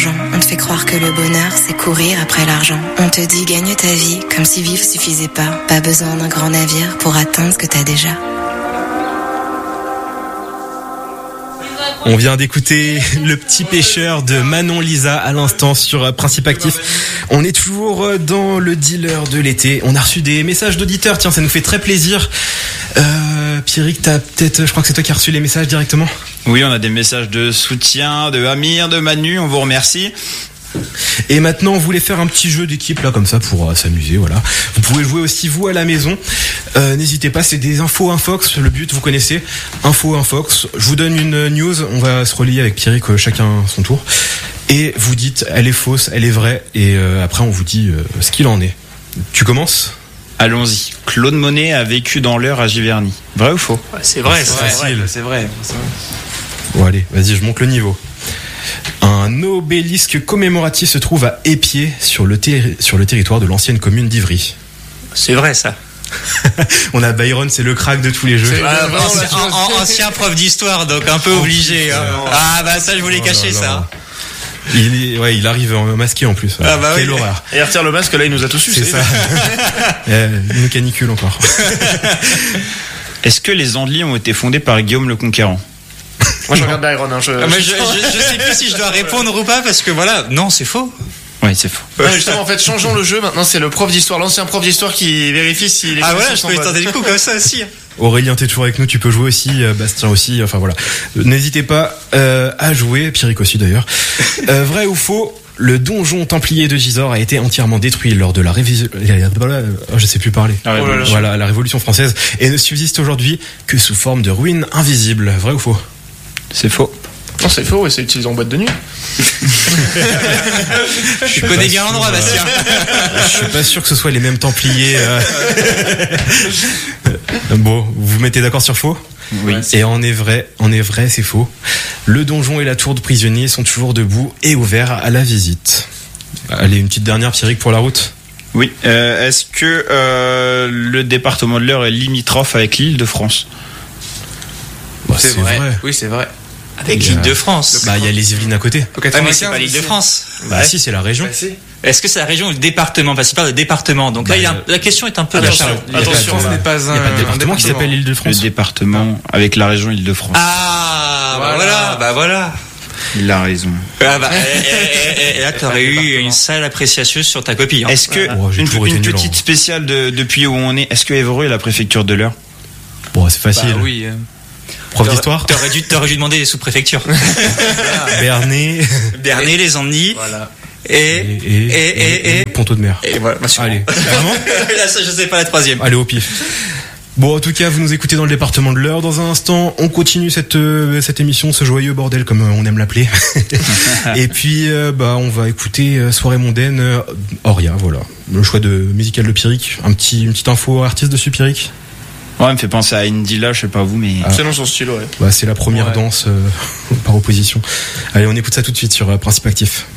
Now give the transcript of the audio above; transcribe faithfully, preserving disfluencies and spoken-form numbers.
l'argent. On te fait croire que le bonheur, c'est courir après l'argent. On te dit gagne ta vie, comme si vivre suffisait pas. Pas besoin d'un grand navire pour atteindre ce que t'as déjà. On vient d'écouter Le Petit Pêcheur de Manon Lisa à l'instant sur Principe Actif. On est toujours dans le dealer de l'été. On a reçu des messages d'auditeurs. Tiens, ça nous fait très plaisir. Euh, Pierrick, t'as peut-être, je crois que c'est toi qui as reçu les messages directement. Oui, on a des messages de soutien, de Amir, de Manu. On vous remercie. Et maintenant, on voulait faire un petit jeu d'équipe là comme ça pour euh, s'amuser, voilà. Vous pouvez jouer aussi vous à la maison. Euh, n'hésitez pas, c'est des infos infox. Le but, vous connaissez, info infox. Je vous donne une news, on va se relier avec Pierrick, euh, chacun son tour. Et vous dites, elle est fausse, elle est vraie, et euh, après on vous dit euh, ce qu'il en est. Tu commences ? Allons-y. Claude Monet a vécu dans l'Eure à Giverny. Vrai ou faux ? Ouais, c'est vrai, c'est c'est facile. vrai, c'est vrai. Bon allez, vas-y, je monte le niveau. Un obélisque commémoratif se trouve à Épied, sur le, ter- sur le territoire de l'ancienne commune d'Ivry. C'est vrai ça. On a Byron, c'est le crack de tous les jeux. Ah, bah, ancien, en, en, ancien prof d'histoire, donc un peu oh, obligé. Hein. Ah bah ça je voulais oh, cacher là, là. ça. Il, est, ouais, il arrive en masqué en plus. Ah bah Quelle oui. horreur. Et il retire le masque, là il nous a tous su. C'est, c'est ça. euh, une canicule encore. Est-ce que les Andelys ont été fondés par Guillaume le Conquérant ? Moi je regarde Byron. Hein, je, ah, je, je, je, je sais plus si je dois répondre ou pas parce que voilà, non c'est faux. Oui c'est faux. Non, justement en fait changeons le jeu. Maintenant c'est le prof d'histoire, l'ancien prof d'histoire qui vérifie si les ah voilà, je peux tenter des coups comme ça aussi. Aurélien, t'es toujours avec nous, tu peux jouer aussi, Bastien aussi, enfin voilà. N'hésitez pas euh, à jouer, Pierrick aussi d'ailleurs. Euh, vrai ou faux, le donjon templier de Gisors a été entièrement détruit lors de la révision... Oh, je sais plus parler. La Révolution. Voilà, la Révolution française, et ne subsiste aujourd'hui que sous forme de ruines invisibles. Vrai ou faux ? C'est faux. Non, c'est faux, et c'est utilisé en boîte de nuit. Je connais bien l'endroit, Bastien. Je suis pas sûr que ce soit les mêmes templiers. Euh... bon, vous vous mettez d'accord sur faux ? Oui. Et en est vrai, en est vrai, c'est faux. Le donjon et la tour de prisonniers sont toujours debout et ouverts à la visite. Allez, une petite dernière, Pierrick, pour la route. Oui. Euh, est-ce que euh, le département de l'Eure est limitrophe avec l'Île-de-France ? Bah, c'est, c'est vrai. vrai. Oui, c'est vrai. Avec a... l'Île-de-France. Bah, il y a les Yvelines à côté. Ah, mais c'est pas l'Île-de-France. Bah, ouais. si, c'est la région. Bah, si. Est-ce que c'est la région ou le département ? Parce qu'il parle de département. Donc bah, là, il y a un... la question est un peu. Attention, attention, ce n'est pas un. Il n'y a pas de département qui s'appelle l'Île-de-France. Le département avec la région Île-de-France. Ah, bah voilà, bah voilà. Il a raison. Ah bah, et, et, et, et là, t'aurais eu une sale appréciation sur ta copie. Hein. Est-ce que oh, une, une petite nul, spéciale de, depuis où on est, est-ce que Évreux est la préfecture de l'Eure ? Bon, c'est facile. Bah, oui. Prof d'histoire. T'aurais dû, t'aurais dû demander les sous-préfectures. Bernay. Bernay, les Andelys. Voilà. Et, et, et, et, et, et Ponto de Mer. Et voilà, bah, allez. Vraiment ? Là, ça, je sais pas la troisième. Allez, au pif. Bon, en tout cas, vous nous écoutez dans le département de l'Eure. Dans un instant, on continue cette euh, cette émission, ce joyeux bordel comme euh, on aime l'appeler. Et puis, euh, bah, on va écouter euh, Soirée mondaine, euh, Oria, voilà. Le choix de musical de Pierrick. Un petit, une petite info artiste dessus, Pierrick. Ouais, il me fait penser à Indila, je sais pas vous, mais... Ah. C'est dans son style, ouais. Bah, c'est la première ouais. danse euh, par opposition. Allez, on écoute ça tout de suite sur euh, Principe Actif.